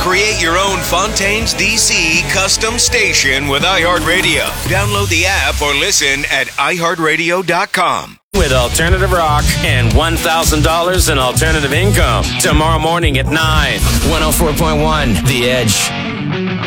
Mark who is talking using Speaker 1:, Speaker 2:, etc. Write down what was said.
Speaker 1: Create your own Fontaines DC custom station with iHeartRadio. Download the app or listen at iHeartRadio.com.
Speaker 2: With alternative rock and $1,000 in alternative income. Tomorrow morning at 9. 104.1 The Edge.